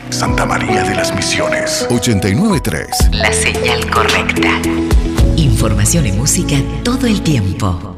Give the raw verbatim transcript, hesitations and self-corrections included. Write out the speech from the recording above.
Santa María de las Misiones. ochenta y nueve punto tres. La señal correcta. Información y música todo el tiempo.